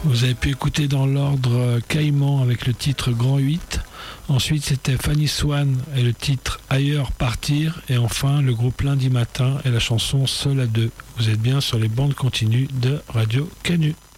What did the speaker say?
Vous avez pu écouter dans l'ordre Caïman avec le titre Grand 8. Ensuite, c'était Fanny Swan et le titre Ailleurs Partir. Et enfin, le groupe Lundi Matin et la chanson Seul à deux. Vous êtes bien sur les bandes continues de Radio Canu.